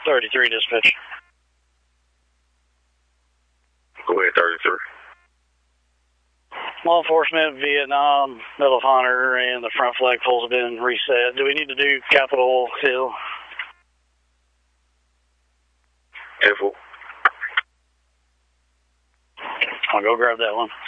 33 dispatch. Go ahead, 33. Law enforcement, Vietnam, Medal of Honor, and the front flagpoles have been reset. Do we need to do Capitol Hill? Careful. I'll go grab that one.